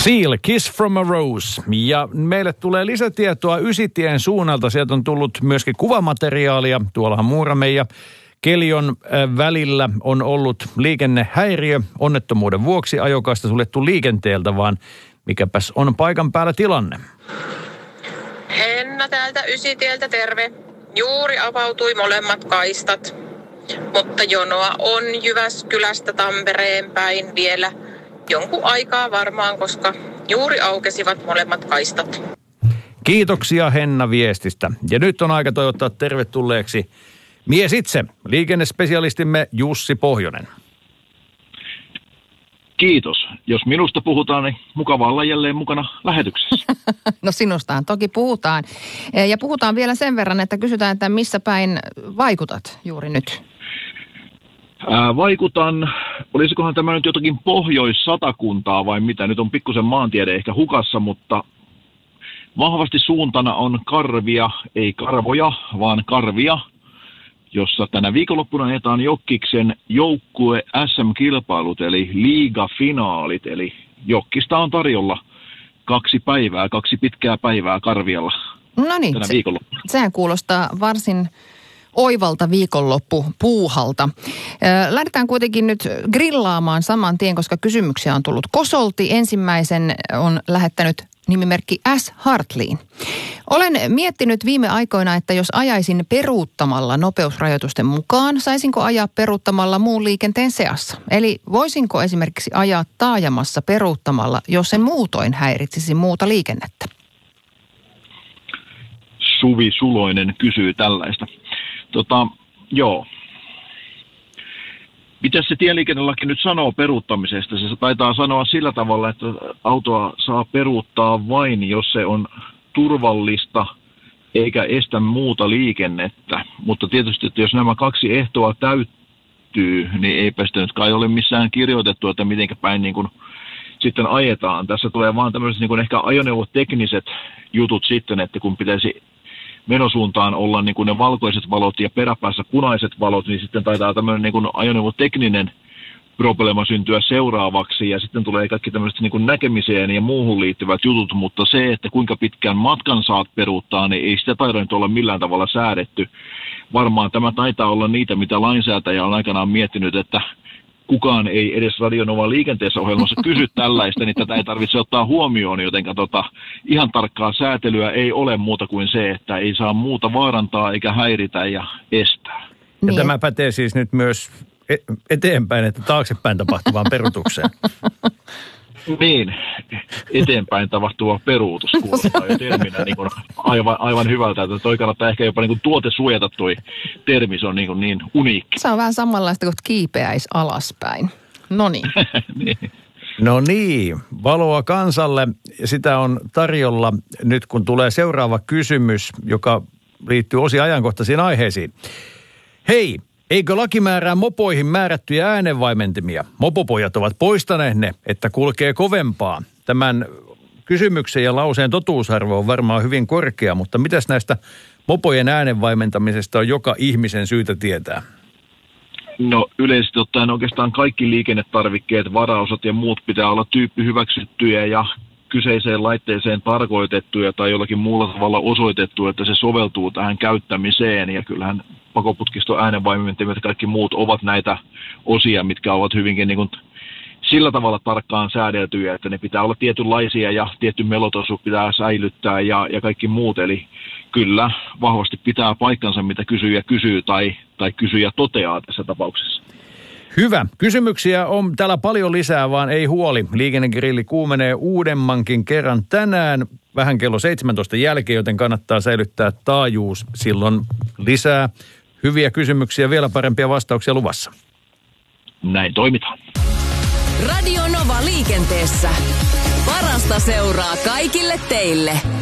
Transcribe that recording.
Seal, Kiss from a Rose. Ja meille tulee lisätietoa Ysitien suunnalta. Sieltä on tullut myöskin kuvamateriaalia. Tuollahan Muurame ja Kelion välillä on ollut liikennehäiriö onnettomuuden vuoksi. Ajokaista suljettu liikenteeltä, vaan mikäpäs on paikan päällä tilanne? Henna täältä Ysitieltä, terve. Juuri avautui molemmat kaistat, mutta jonoa on Jyväskylästä Tampereen päin vielä jonkun aikaa varmaan, koska juuri aukesivat molemmat kaistat. Kiitoksia Henna viestistä. Ja nyt on aika toivottaa tervetulleeksi mies itse, liikennespesialistimme Jussi Pohjonen. Kiitos. Jos minusta puhutaan, niin mukava olla jälleen mukana lähetyksessä. No sinustahan toki puhutaan. Ja puhutaan vielä sen verran, että kysytään, että missä päin vaikutat juuri nyt? Vaikutan, olisikohan tämä nyt jotakin Pohjois-Satakuntaa vai mitä? Nyt on pikkusen maantiede ehkä hukassa, mutta vahvasti suuntana on Karvia, ei Karvoja, vaan Karvia, jossa tänä viikonloppuna ajetaan Jokkiksen joukkue SM-kilpailut, eli liigafinaalit. Eli Jokkista on tarjolla 2 pitkää päivää Karvialla. No niin, sehän kuulostaa varsin oivalta viikonloppupuuhalta. Lähdetään kuitenkin nyt grillaamaan saman tien, koska kysymyksiä on tullut kosolti. Ensimmäisen on lähettänyt nimimerkki S. Hartliin. Olen miettinyt viime aikoina, että jos ajaisin peruuttamalla nopeusrajoitusten mukaan, saisinko ajaa peruuttamalla muun liikenteen seassa? Eli voisinko esimerkiksi ajaa taajamassa peruuttamalla, jos se muutoin häiritsisi muuta liikennettä? Suvi Suloinen kysyy tällaista. Joo. Mitä se tieliikennelaki nyt sanoo peruuttamisesta? Se taitaa sanoa sillä tavalla, että autoa saa peruuttaa vain, jos se on turvallista eikä estä muuta liikennettä. Mutta tietysti, että jos nämä 2 ehtoa täyttyy, niin eipä sitä nyt kai ole missään kirjoitettu, että mitenkä päin niin kuin sitten ajetaan. Tässä tulee vaan tämmöiset niin kuin ehkä ajoneuvotekniset jutut sitten, että kun pitäisi menosuuntaan olla niin kuin ne valkoiset valot ja peräpäässä punaiset valot, niin sitten taitaa tämmöinen niin kuin ajoneuvotekninen probleema syntyä seuraavaksi, ja sitten tulee kaikki tämmöiset niin kuin näkemiseen ja muuhun liittyvät jutut, mutta se, että kuinka pitkän matkan saat peruuttaa, niin ei sitä taida nyt olla millään tavalla säädetty. Varmaan tämä taitaa olla niitä, mitä lainsäätäjä on aikanaan miettinyt, että kukaan ei edes Radionova liikenteessä ohjelmassa kysy tällaista, niin tätä ei tarvitse ottaa huomioon, jotenka ihan tarkkaa säätelyä ei ole muuta kuin se, että ei saa muuta vaarantaa eikä häiritä ja estää. Ja tämä pätee siis nyt myös eteenpäin, että taaksepäin tapahtuvaan peruutukseen. Niin, eteenpäin tapahtuva peruutus kuulostaa jo terminä niin kuin aivan hyvältä, että toi kannattaa ehkä jopa niin kuin tuotesuojata toi termi, se on niin uniikki. Se on vähän samanlaista kuin kiipeäisi alaspäin. Noniin. Niin. No niin, valoa kansalle. Sitä on tarjolla nyt, kun tulee seuraava kysymys, joka liittyy osin ajankohtaisiin aiheisiin. Hei! Eikö laki määrää mopoihin määrättyjä äänenvaimentimia? Mopopojat ovat poistaneet ne, että kulkee kovempaa. Tämän kysymyksen ja lauseen totuusarvo on varmaan hyvin korkea, mutta mitäs näistä mopojen äänenvaimentamisesta on joka ihmisen syytä tietää? No yleisesti ottaen oikeastaan kaikki liikennetarvikkeet, varaosat ja muut pitää olla tyyppihyväksyttyjä ja kyseiseen laitteeseen tarkoitettuja tai jollakin muulla tavalla osoitettu, että se soveltuu tähän käyttämiseen. Ja kyllähän pakoputkisto, äänenvaimentimet ja kaikki muut ovat näitä osia, mitkä ovat hyvinkin niin kuin sillä tavalla tarkkaan säädeltyjä, että ne pitää olla tietynlaisia ja tietty melotaso pitää säilyttää ja kaikki muut. Eli kyllä vahvasti pitää paikkansa, mitä kysyjä kysyy tai kysyjä toteaa tässä tapauksessa. Hyvä. Kysymyksiä on täällä paljon lisää, vaan ei huoli. Liikennegrilli kuumenee uudemmankin kerran tänään vähän kello 17 jälkeen, joten kannattaa säilyttää taajuus silloin lisää. Hyviä kysymyksiä, vielä parempia vastauksia luvassa. Näin toimitaan. Radio Nova liikenteessä. Parasta seuraa kaikille teille.